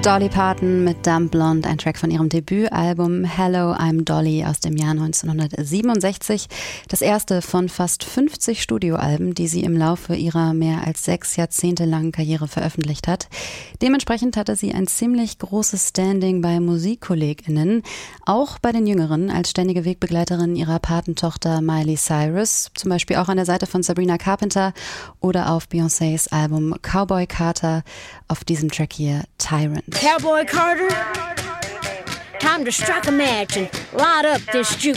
Dolly Parton mit Dumb Blonde, ein Track von ihrem Debütalbum Hello, I'm Dolly aus dem Jahr 1967. Das erste von fast 50 Studioalben, die sie im Laufe ihrer mehr als 6 Jahrzehnte langen Karriere veröffentlicht hat. Dementsprechend hatte sie ein ziemlich großes Standing bei MusikkollegInnen, auch bei den Jüngeren, als ständige Wegbegleiterin ihrer Patentochter Miley Cyrus, zum Beispiel auch an der Seite von Sabrina Carpenter oder auf Beyoncés Album Cowboy Carter, auf diesem Track hier Tyrant. Cowboy Carter, time to strike a match and light up this juke.